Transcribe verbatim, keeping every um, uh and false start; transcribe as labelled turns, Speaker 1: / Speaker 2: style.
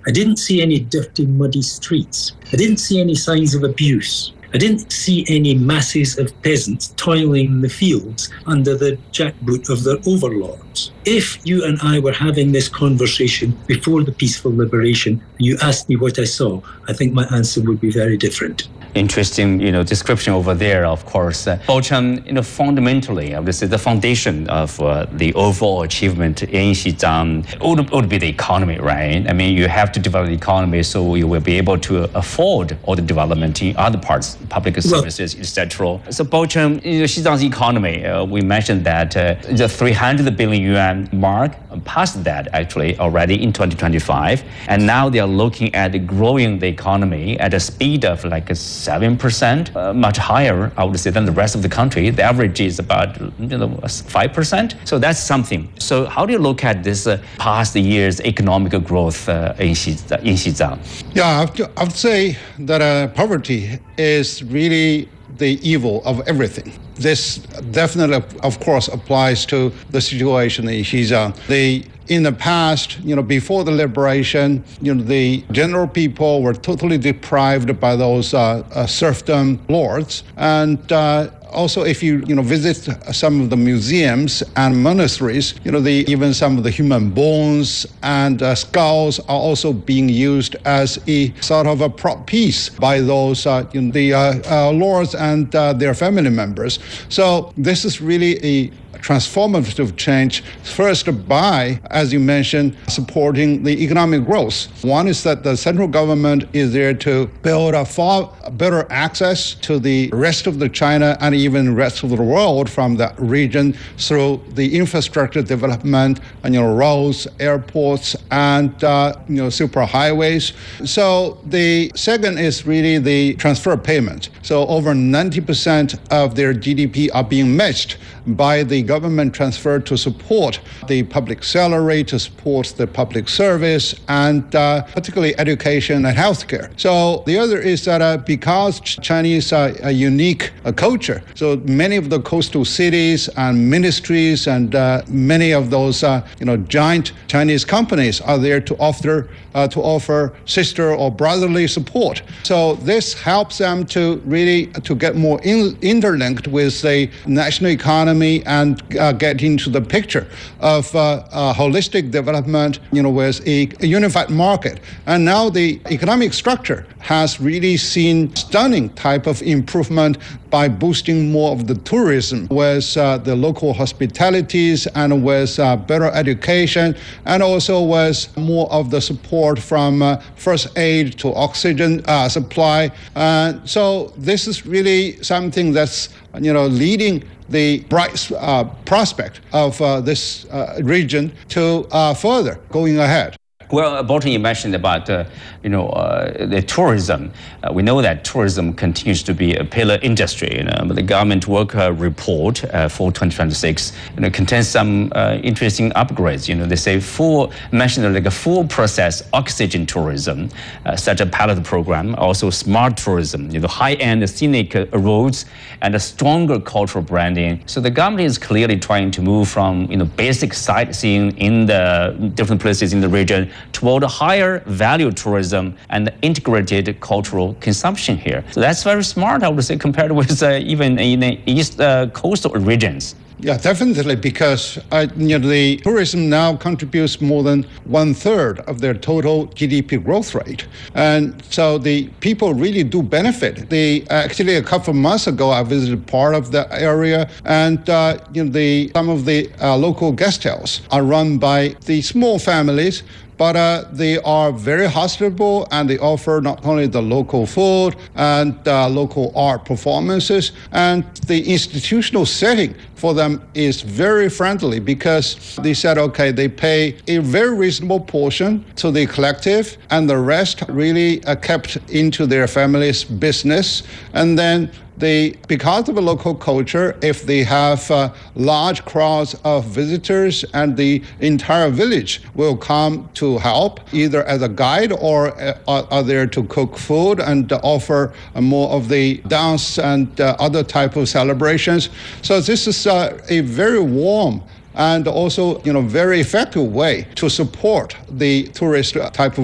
Speaker 1: I didn't see any dirty, muddy streets. I didn't see any signs of abuse. I didn't see any masses of peasants toiling in the fields under the jackboot of their overlords. If you and I were having this conversation before the peaceful liberation, and you asked me what I saw, I think my answer would be very different.
Speaker 2: Interesting, you know, description over there, of course. Uh, Bochum, you know, fundamentally, I would say the foundation of uh, the overall achievement in Xizang would, would be the economy, right? I mean, you have to develop the economy so you will be able to afford all the development in other parts, public services, well, et cetera. So Bochum, you know, Xizang's economy, uh, we mentioned that uh, the three hundred billion yuan mark, passed that actually already in twenty twenty-five. And now they are looking at growing the economy at a speed of like a seven percent, uh, much higher, I would say, than the rest of the country. The average is about, you know, five percent. So that's something. So how do you look at this uh, past year's economic growth uh, in Xizang?
Speaker 3: Yeah, I would, I would say that uh, poverty is really the evil of everything. This definitely, of course, applies to the situation in Xizang. The In the past, you know, before the liberation, you know, the general people were totally deprived by those uh, uh, serfdom lords. And uh, also, if you, you know, visit some of the museums and monasteries, you know, the, even some of the human bones and uh, skulls are also being used as a sort of a prop piece by those, uh, you know, the uh, uh, lords and uh, their family members. So this is really a transformative change, first by, as you mentioned, supporting the economic growth. One is that the central government is there to build a far better access to the rest of the China and even the rest of the world from that region through the infrastructure development, and, you know, roads, airports, and uh, you know, superhighways. So the second is really the transfer payment. So over ninety percent of their G D P are being matched by the government transfer to support the public salary, to support the public service, and uh, particularly education and healthcare. So the other is that uh, because Chinese are a unique uh, culture, so many of the coastal cities and ministries and uh, many of those uh, you know, giant Chinese companies are there to offer uh, to offer sister or brotherly support. So this helps them to really to get more in, interlinked with the national economy and uh, get into the picture of uh, uh, holistic development, you know, with a, a unified market. And now the economic structure has really seen stunning type of improvement by boosting more of the tourism with uh, the local hospitalities and with uh, better education, and also with more of the support from uh, first aid to oxygen uh, supply. Uh, so this is really something that's, you know, leading the bright uh, prospect of uh, this uh, region to uh, further going ahead.
Speaker 2: Well, Bolton, you mentioned about uh, you know uh, the tourism. Uh, we know that tourism continues to be a pillar industry. You know, but the government work uh, report uh, for twenty twenty-six, you know, contains some uh, interesting upgrades. You know, they say full mentioned like a full process oxygen tourism, uh, such a pilot program. Also, smart tourism. You know, high-end scenic uh, roads and a stronger cultural branding. So the government is clearly trying to move from, you know, basic sightseeing in the different places in the region toward a higher value tourism and integrated cultural consumption here. So that's very smart, I would say, compared with uh, even in the east uh, coastal regions.
Speaker 3: Yeah, definitely, because uh, you know, the tourism now contributes more than one third of their total G D P growth rate, and so the people really do benefit. The actually a couple of months ago, I visited part of the area, and uh, you know, the some of the uh, local guest houses are run by the small families. But uh, they are very hospitable, and they offer not only the local food and uh, local art performances, and the institutional setting for them is very friendly, because they said, okay, they pay a very reasonable portion to the collective, and the rest really are kept into their family's business. And then They, because of the local culture, if they have uh, large crowds of visitors, and the entire village will come to help, either as a guide or uh, are there to cook food and offer uh, more of the dance and uh, other type of celebrations. So this is uh, a very warm and also, you know, very effective way to support the tourist type of